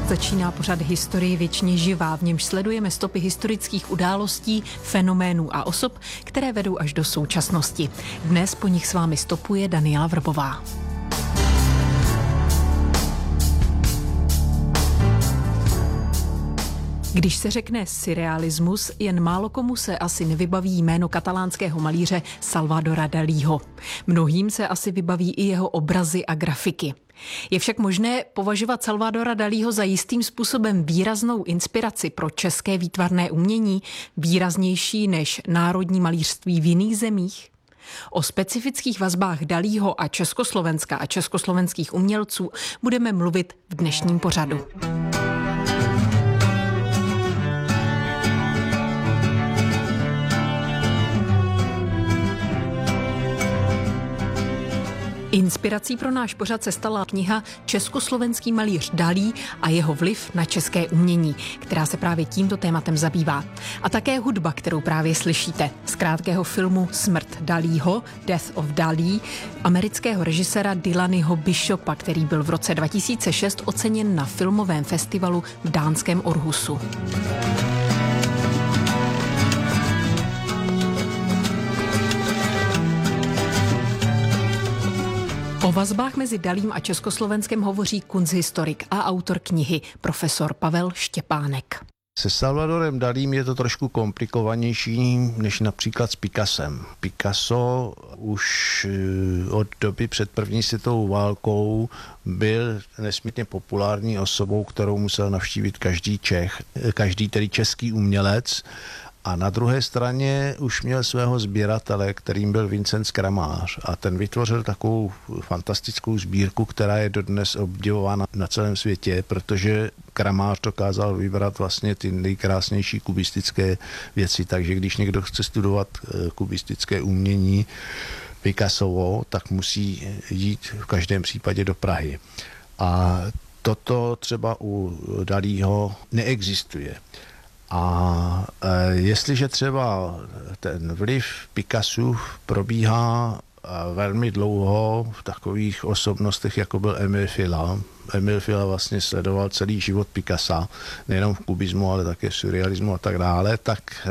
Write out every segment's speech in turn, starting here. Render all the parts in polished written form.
Začíná pořad Historii věčně živá, v němž sledujeme stopy historických událostí, fenoménů a osob, které vedou až do současnosti. Dnes po nich s vámi stopuje Daniela Vrbová. Když se řekne surrealismus, jen málo komu se asi nevybaví jméno katalánského malíře Salvadora Dalího. Mnohým se asi vybaví i jeho obrazy a grafiky. Je však možné považovat Salvadora Dalího za jistým způsobem výraznou inspiraci pro české výtvarné umění, výraznější než národní malířství v jiných zemích? O specifických vazbách Dalího a Československa a československých umělců budeme mluvit v dnešním pořadu. Inspirací pro náš pořad se stala kniha Československý malíř Dalí a jeho vliv na české umění, která se právě tímto tématem zabývá. A také hudba, kterou právě slyšíte, z krátkého filmu Smrt Dalího, Death of Dalí, amerického režiséra Dylanyho Bishopa, který byl v roce 2006 oceněn na filmovém festivalu v dánském Orhusu. O vazbách mezi Dalím a Československem hovoří kunsthistorik a autor knihy profesor Pavel Štěpánek. Se Salvadorem Dalím je to trošku komplikovanější než například s Picassem. Picasso už od doby před první světovou válkou byl nesmírně populární osobou, kterou musel navštívit každý Čech, každý tedy český umělec. A na druhé straně už měl svého sběratele, kterým byl Vincent Kramář. A ten vytvořil takovou fantastickou sbírku, která je dodnes obdivována na celém světě, protože Kramář dokázal vybrat vlastně ty nejkrásnější kubistické věci. Takže když někdo chce studovat kubistické umění Picassovo, tak musí jít v každém případě do Prahy. A toto třeba u Dalího neexistuje. A jestliže třeba ten vliv Picassův probíhá velmi dlouho v takových osobnostech, jako byl Emile Fila. Emile Fila vlastně sledoval celý život Picassa, nejenom v kubismu, ale také v surrealismu a tak dále, tak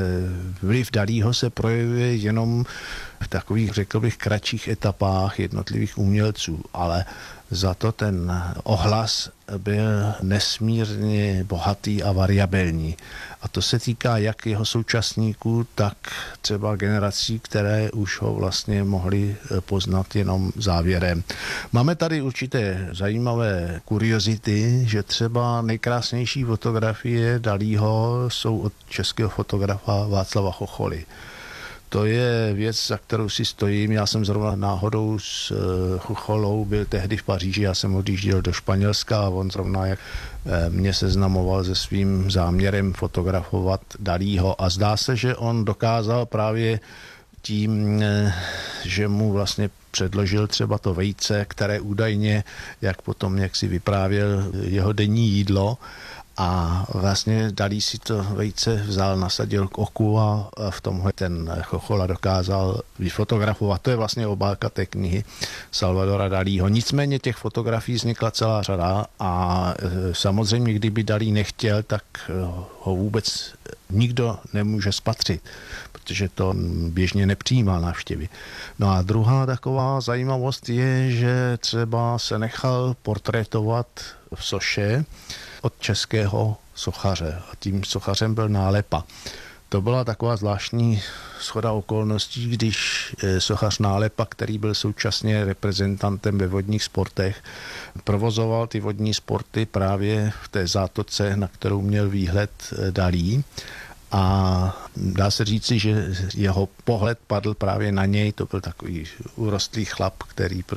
vliv Dalího se projevuje jenom v takových, řekl bych, kratších etapách jednotlivých umělců, ale za to ten ohlas byl nesmírně bohatý a variabilní. A to se týká jak jeho současníků, tak třeba generací, které už ho vlastně mohli poznat jenom závěrem. Máme tady určité zajímavé kuriozity, že třeba nejkrásnější fotografie Dalího jsou od českého fotografa Václava Chocholy. To je věc, za kterou si stojím. Já jsem zrovna náhodou s Chocholou byl tehdy v Paříži, já jsem odjížděl do Španělska a on zrovna jak mě seznamoval se svým záměrem fotografovat Dalího. A zdá se, že on dokázal právě tím, že mu vlastně předložil třeba to vejce, které údajně, jak potom jak si vyprávěl, jeho denní jídlo, a vlastně Dalí si to vejce vzal, nasadil k oku a v tomhle ten Chochola dokázal vyfotografovat. To je vlastně obálka té knihy Salvadora Dalího. Nicméně těch fotografií vznikla celá řada a samozřejmě, kdyby Dalí nechtěl, tak ho vůbec nikdo nemůže spatřit, protože to běžně nepřijímal návštěvy. No a druhá taková zajímavost je, že třeba se nechal portrétovat v soše od českého sochaře. A tím sochařem byl Nálepa. To byla taková zvláštní shoda okolností, když sochař Nálepa, který byl současně reprezentantem ve vodních sportech, provozoval ty vodní sporty právě v té zátoce, na kterou měl výhled Dalí. A dá se říci, že jeho pohled padl právě na něj. To byl takový urostlý chlap, který